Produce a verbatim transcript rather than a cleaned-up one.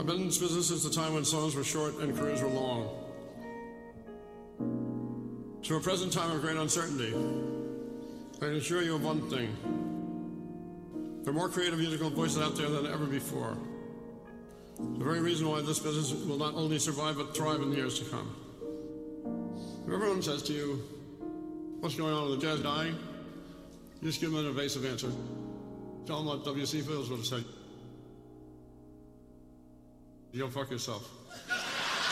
been in this business since the time when songs were short and careers were long. To a present time of great uncertainty, I can assure you of one thing. There are more creative musical voices out there than ever before. The very reason why this business will not only survive but thrive in the years to come. If everyone says to you, what's going on with the jazz dying? You just give them an evasive answer. Tell them what W C Fields would have said. You go fuck yourself.